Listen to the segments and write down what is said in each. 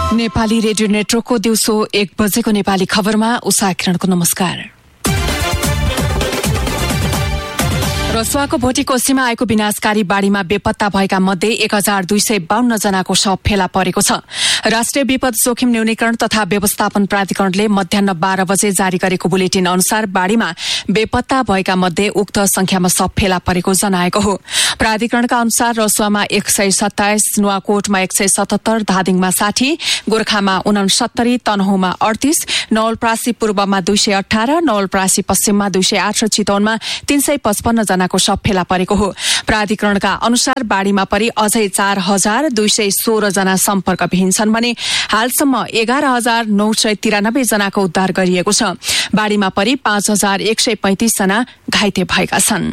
Nepali radio नेटवर्कको दिउँसो 1 बजेको नेपाली खबरमा उषा किरणको नमस्कार। रसुवाको भोटिकोसीमा आएको विनाशकारी बाढ़ीमा बेपत्ता भएका मध्ये 1252 जनाको शव फेला परेको छ। राष्ट्रिय विपद जोखिम न्यूनीकरण तथा व्यवस्थापन प्राधिकरणले मध्याह्न 12 बजे जारी गरेको बुलेटिन अनुसार बाढ़ीमा बेपत्ता भएका मध्ये उक्त संख्यामा शव फेला परेको जनाएको हो। प्राधिकरणका अनुसार रसुवामा 127, नुवाकोटमा 177, धादिङमा 60, गोर्खामा 69, तनहुँमा 38, नवलपरासी पूर्वमा 218, नवलपरासी पश्चिममा 208 र चितवनमा 355 जनाको शव फेला परेको हो। प्राधिकरणका अनुसार बाढ़ीमा परि अझै 4216 जना सम्पर्कविहीन छन् भने हालसम्म 11993 जनाको उद्धार गरिएको छ। बाढ़ीमा परि 5135 जना घाइते भएका छन्।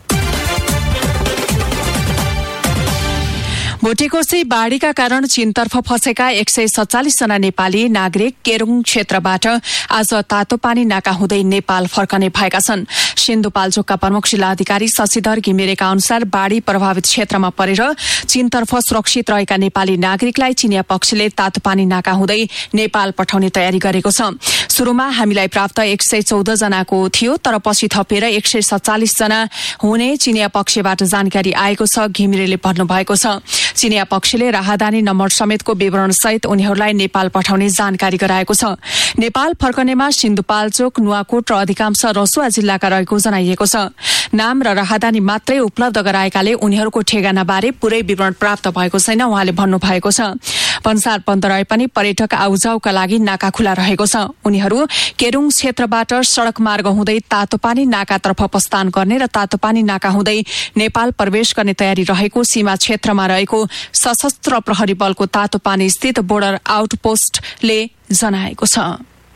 भोटिकोसी बाढ़ीका कारण चीनतर्फ फँसेका 147 जना नेपाली नागरिक केरुङ क्षेत्रबाट आज तातोपानी नाका हुँदै नेपाल फर्कने भएका छन्। सिन्धुपाल्चोकका प्रमुख जिल्लाधिकारी शशिधर घिमिरेका अनुसार बाढ़ी प्रभावित क्षेत्रमा परेर चीनतर्फ सुरक्षित रहेका नेपाली नागरिकलाई चीनिया पक्षले तातोपानी नाका हुँदै नेपाल पठाउने तयारी गरेको छ। शुरूमा हामीलाई प्राप्त 114 जनाको थियो, तर पछि थपेर 147 जना हुने चीनिया पक्षबाट जानकारी आएको छ, घिमिरेले भन्नुभएको छ। चीनिया पक्षले राहदानी नम्बर समेतको विवरण सहित उनीहरूलाई नेपाल पठाउने जानकारी गराएको छ। नेपाल फर्कनेमा सिन्धुपाल्चोक, नुवाकोट र अधिकांश रसुवा जिल्लाका रहेको जनाइएको छ। नाम र राहदानी मात्रै उपलब्ध गराएकाले उनीहरूको ठेगानाबारे पूरै विवरण प्राप्त भएको छैन, उहाँले भन्नुभएको छ। भन्सार बन्द रहे पनि पर्यटक आउजाउका लागि नाका खुला रहेको छ। उनीहरू केरुङ क्षेत्रबाट सड़क मार्ग हुँदै तातोपानी नाकातर्फ प्रस्थान गर्ने र तातोपानी नाका हुँदै नेपाल प्रवेश गर्ने तयारी रहेको सीमा क्षेत्रमा रहेको सशस्त्र प्रहरी बलको तातोपानी स्थित बोर्डर आउटपोस्टले जनाएको छ।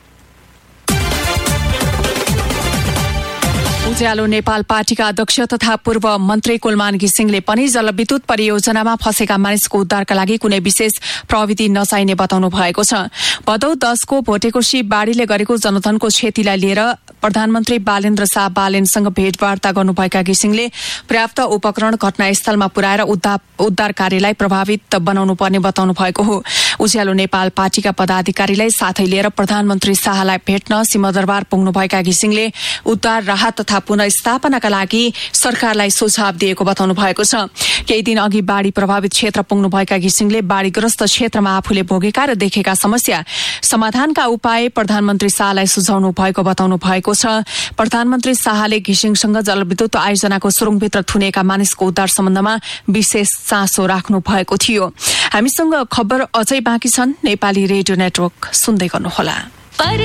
उज्यालो नेपाल पार्टीका अध्यक्ष तथा पूर्व मन्त्री कुलमान घिसिङले पनि जलविद्युत परियोजनामा फँसेका मानिसको उद्धारका लागि कुनै विशेष प्रविधि नचाहिने बताउनु भएको छ। भदौ 10 को भोटेकोसी बाढ़ीले गरेको जनधनको क्षतिलाई लिएर प्रधानमन्त्री बालेन्द्र शाह बालेनसँग भेटवार्ता गर्नुभएका घिसिङले पर्याप्त उपकरण घटनास्थलमा पुर्याएर उद्धार कार्यलाई प्रभावित बनाउनु पर्ने बताउनु भएको हो। उज्यालो नेपाल पार्टीका पदाधिकारीलाई साथै लिएर प्रधानमन्त्री शाहलाई भेट्न सिंहदरबार पुग्नुभएका घिसिङले उद्धार, राहत तथा पुनर्स्थापनाका लागि सरकारलाई सुझाव दिएको बताउनु भएको छ। केही दिन अघि बाढ़ी प्रभावित क्षेत्र पुग्नुभएका घिसिङले बाढ़ीग्रस्त क्षेत्रमा आफूले भोगेका र देखेका समस्या समाधानका उपाय प्रधानमन्त्री शाहलाई सुझाउनु भएको बताउनु भएको छ। प्रधानमन्त्री शाहले घिसिङसँग जलविद्युत आयोजनाको सुरुङभित्र थुनेका मानिसको उद्धार सम्बन्धमा विशेष चासो राख्नु भएको थियो। हामीसँग खबर अझै बाँकी छन्। नेपाली रेडियो नेटवर्क सुन्दै गर्नुहोला।